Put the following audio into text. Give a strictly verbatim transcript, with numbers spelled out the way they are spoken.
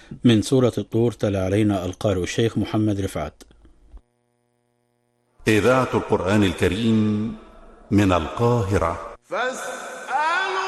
من سورة الطور تلا علينا القارئ الشيخ محمد رفعت. إذاعة القرآن الكريم من القاهرة.